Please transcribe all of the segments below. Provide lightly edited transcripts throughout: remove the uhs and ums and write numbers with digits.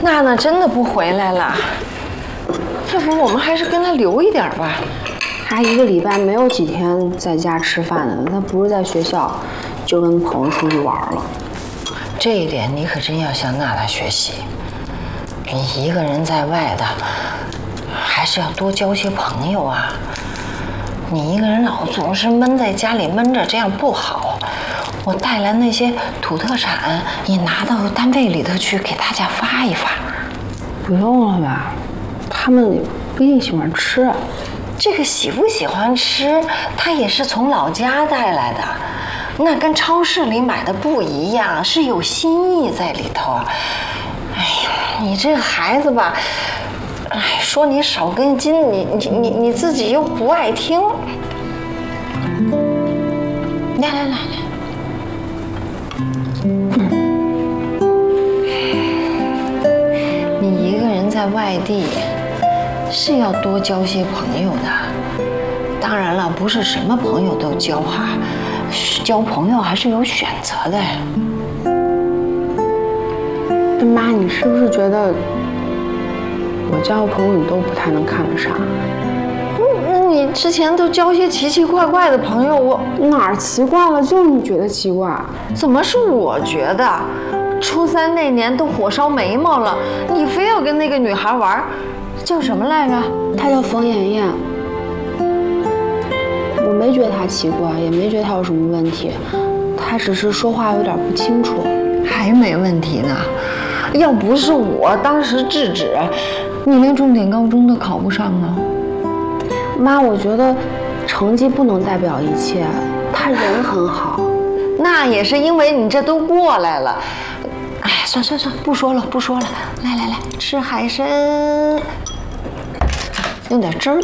娜娜真的不回来了，要不我们还是跟她留一点吧。 她1个礼拜没有几天在家吃饭的，她不是在学校，就跟朋友出去玩了。 这一点你可真要向娜娜学习。你一个人在外的，还是要多交些朋友啊。你一个人老总是闷在家里闷着，这样不好。我带来那些土特产，你拿到单位里头去给大家发一发。 不用了吧，他们也不一定喜欢吃。 这个喜不喜欢吃，他也是从老家带来的，那跟超市里买的不一样，是有心意在里头。哎呀，你这个孩子吧，哎，说你少根筋，你自己又不爱听。来。你一个人在外地，是要多交些朋友的。当然了，不是什么朋友都交哈，交朋友还是有选择的。 妈，你是不是觉得我交朋友你都不太能看得上？ 你之前都交些奇奇怪怪的朋友，我哪儿奇怪了？就是你觉得奇怪。 怎么是我觉得？初3那年都火烧眉毛了，你非要跟那个女孩玩，叫什么来着？ 她叫冯妍妍。我没觉得她奇怪，也没觉得她有什么问题，她只是说话有点不清楚。 还没问题呢。要不是我当时制止，你连重点高中都考不上啊。 妈，我觉得成绩不能代表一切，他人很好。 那也是因为你这都过来了。哎，算，不说了。来，吃海参，用点汁儿。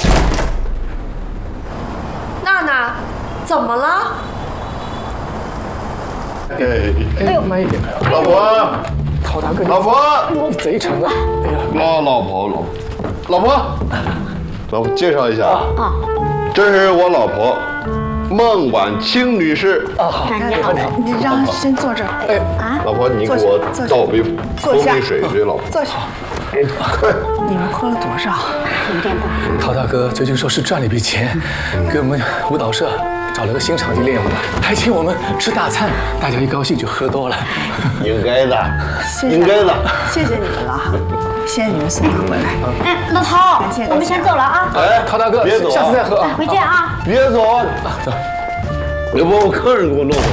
娜娜，怎么了？ 哎呦，慢一点， 老婆， 陶大哥， 老婆， 你贼沉啊！哎呀， 老婆，介绍一下啊，这是我老婆孟婉清女士。 好， 你好，你让先坐这儿。 哎啊， 老婆，你给我倒杯水，老婆。 坐下。你们喝了多少？有点不好。 陶大哥最近说是赚了一笔钱，给我们舞蹈社找了个新场地练舞，还请我们吃大餐，大家一高兴就喝多了。 应该的， 谢谢你们了哈，谢谢你们送他回来。 哎，老陶，我们先走了啊。 哎， 陶大哥， 别走， 下次再喝啊。 回见啊。 别走， 走。 要不我客人给我弄走。